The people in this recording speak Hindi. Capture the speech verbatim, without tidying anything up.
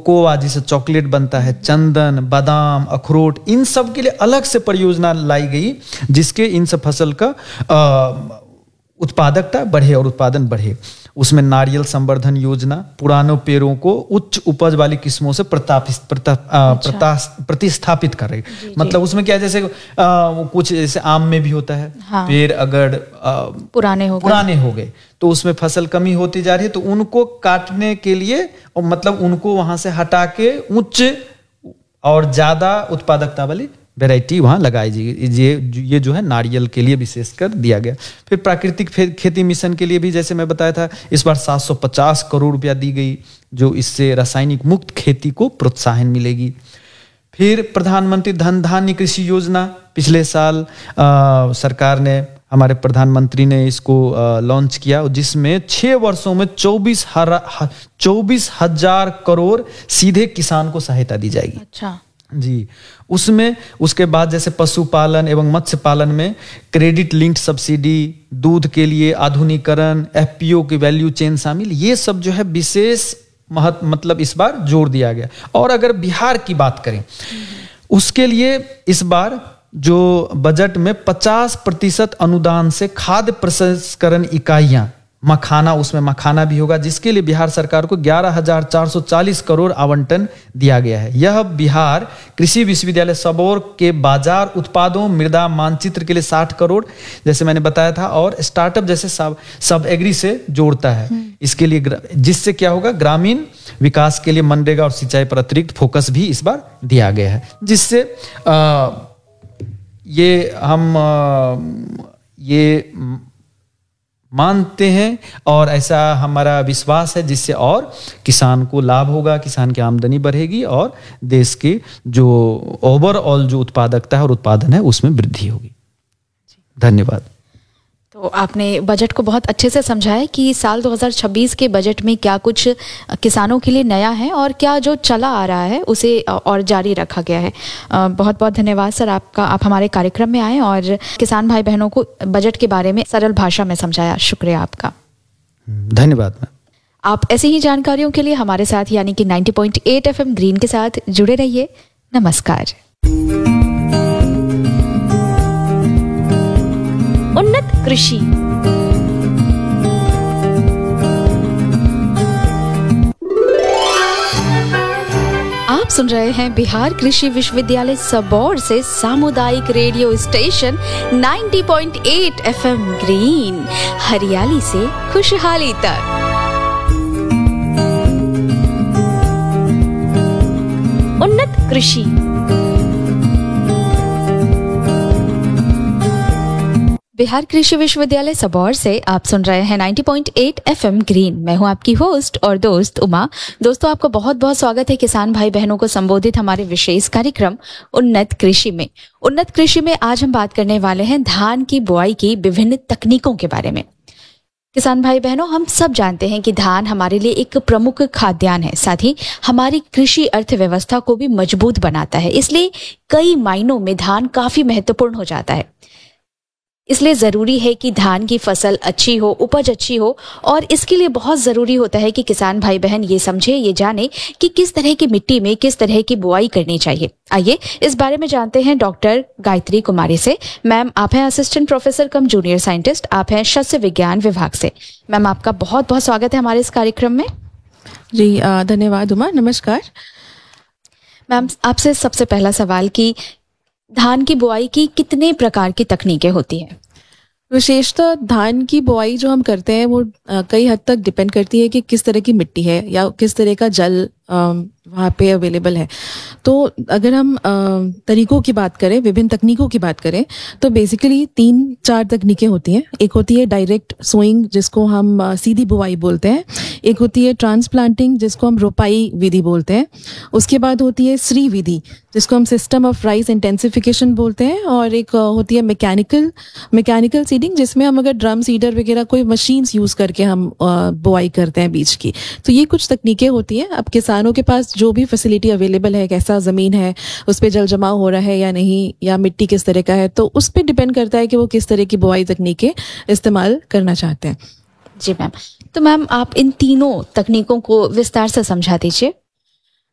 कोकोआ जिसे चॉकलेट बनता है, चंदन, बादाम, अखरोट, इन सब के लिए अलग से परियोजना लाई गई जिसके इनसे फसल का आ, उत्पादकता बढ़े और उत्पादन बढ़े। उसमें नारियल संवर्धन योजना, पुराने पेड़ों को उच्च उपज वाली किस्मों से प्रतापित प्रता, अच्छा। प्रतिस्थापित कर रही। मतलब उसमें क्या है, जैसे आ, कुछ जैसे आम में भी होता है, हाँ। पेड़ अगर आ, पुराने हो पुराने हो गए तो उसमें फसल कमी होती जा रही है, तो उनको काटने के लिए और मतलब उनको वहां से हटा के उच्च और ज्यादा उत्पादकता वाली वैरायटी वहाँ लगाई जाएगी। ये ये जो है नारियल के लिए विशेषकर दिया गया। फिर प्राकृतिक खेती मिशन के लिए भी जैसे मैं बताया था, इस बार सात सौ पचास करोड़ रुपया दी गई, जो इससे रासायनिक मुक्त खेती को प्रोत्साहन मिलेगी। फिर प्रधानमंत्री धन धान्य कृषि योजना पिछले साल आ, सरकार ने, हमारे प्रधानमंत्री ने इसको लॉन्च किया, जिसमें छह वर्षों में चौबीस चौबीस हजार करोड़ सीधे किसान को सहायता दी जाएगी। अच्छा जी। उसमें उसके बाद जैसे पशुपालन एवं मत्स्य पालन में क्रेडिट लिंक्ड सब्सिडी, दूध के लिए आधुनिकीकरण, एफपीओ की वैल्यू चेन शामिल, ये सब जो है विशेष महत्व मतलब इस बार जोर दिया गया। और अगर बिहार की बात करें, उसके लिए इस बार जो बजट में पचास प्रतिशत अनुदान से खाद्य प्रसंस्करण इकाइयां, मखाना, उसमें मखाना भी होगा, जिसके लिए बिहार सरकार को ग्यारह हजार चार सौ चालीस करोड़ आवंटन दिया गया है। यह बिहार कृषि विश्वविद्यालय सबौर के बाजार उत्पादों, मृदा मानचित्र के लिए साठ करोड़ जैसे मैंने बताया था, और स्टार्टअप जैसे सब सब एग्री से जोड़ता है इसके लिए, जिससे क्या होगा, ग्रामीण विकास के लिए मनरेगा और सिंचाई पर अतिरिक्त फोकस भी इस बार दिया गया है, जिससे आ, ये हम आ, ये मानते हैं और ऐसा हमारा विश्वास है, जिससे और किसान को लाभ होगा, किसान की आमदनी बढ़ेगी और देश की जो ओवरऑल जो उत्पादकता है और उत्पादन है उसमें वृद्धि होगी। धन्यवाद। तो आपने बजट को बहुत अच्छे से समझाया कि साल दो हज़ार छब्बीस के बजट में क्या कुछ किसानों के लिए नया है और क्या जो चला आ रहा है उसे और जारी रखा गया है। बहुत बहुत धन्यवाद सर आपका, आप हमारे कार्यक्रम में आए और किसान भाई बहनों को बजट के बारे में सरल भाषा में समझाया। शुक्रिया आपका। धन्यवाद मैम। आप ऐसी ही जानकारियों के लिए हमारे साथ यानी कि नब्बे पॉइंट आठ एफएम ग्रीन के साथ जुड़े रहिए। नमस्कार। उन्नत कृषि। आप सुन रहे हैं बिहार कृषि विश्वविद्यालय सबौर से सामुदायिक रेडियो स्टेशन नब्बे पॉइंट आठ एफएम ग्रीन, हरियाली से खुशहाली तक। उन्नत कृषि। बिहार कृषि विश्वविद्यालय सबौर से आप सुन रहे हैं नब्बे पॉइंट आठ एफएम ग्रीन। मैं हूं आपकी होस्ट और दोस्त उमा। दोस्तों, आपको बहुत बहुत स्वागत है किसान भाई बहनों को संबोधित हमारे विशेष कार्यक्रम उन्नत कृषि में। उन्नत कृषि में आज हम बात करने वाले हैं धान की बुआई की विभिन्न तकनीकों के बारे में। किसान भाई बहनों, हम सब जानते हैं कि धान हमारे लिए एक प्रमुख खाद्यान्न है, साथ ही हमारी कृषि अर्थव्यवस्था को भी मजबूत बनाता है। इसलिए कई मायनों में धान काफी महत्वपूर्ण हो जाता है। इसलिए जरूरी है कि धान की फसल अच्छी हो, उपज अच्छी हो, और इसके लिए बहुत जरूरी होता है कि किसान भाई बहन ये समझे, ये जाने कि किस तरह की मिट्टी में किस तरह की बुआई करनी चाहिए। आइए इस बारे में जानते हैं डॉक्टर गायत्री कुमारी से। मैम, आप हैं असिस्टेंट प्रोफेसर कम जूनियर साइंटिस्ट, आप हैं शस्य विज्ञान विभाग से। मैम, आपका बहुत बहुत स्वागत है हमारे इस कार्यक्रम में। जी धन्यवाद उमा। नमस्कार मैम। आपसे सबसे पहला सवाल कि धान की बुआई की कितने प्रकार की तकनीकें होती हैं? विशेषतः धान की बुआई जो हम करते हैं वो आ, कई हद तक डिपेंड करती है कि किस तरह की मिट्टी है या किस तरह का जल वहाँ पे अवेलेबल है। तो अगर हम आ, तरीकों की बात करें, विभिन्न तकनीकों की बात करें, तो बेसिकली तीन चार तकनीकें होती हैं। एक होती है डायरेक्ट सोइंग, जिसको हम आ, सीधी बुआई बोलते हैं। एक होती है ट्रांसप्लांटिंग, जिसको हम रोपाई विधि बोलते हैं। उसके बाद होती है श्री विधि, जिसको हम सिस्टम ऑफ राइस इंटेंसिफिकेशन बोलते हैं। और एक होती है मैकेनिकल मैकेनिकल सीडिंग, जिसमें हम अगर ड्रम सीडर वगैरह कोई मशीन्स यूज करके हम बुआई करते हैं बीज की। तो ये कुछ तकनीकें होती हैं। अब किसानों के पास जो भी फैसिलिटी अवेलेबल है, कैसा जमीन है, उस पर जल जमाव हो रहा है या नहीं, या मिट्टी किस तरह का है, तो उस पर डिपेंड करता है कि वो किस तरह की बुआई तकनीकें इस्तेमाल करना चाहते हैं। जी मैम। तो मैम, आप इन तीनों तकनीकों को विस्तार से समझा दीजिए।